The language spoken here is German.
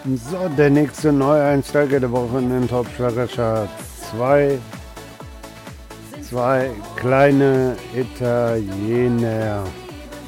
So, der nächste Neueinsteiger der Woche in den Top Schlager Charts. Zwei kleine Italiener.